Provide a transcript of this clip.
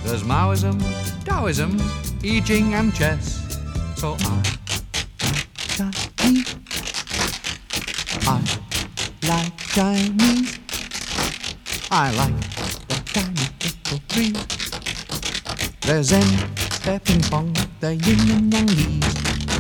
There's Maoism, Taoism, I Ching and chess. So Chinese. I like Chinese. I like the tiny little trees. There's Zen, their ping pong, their yin and yang leaves.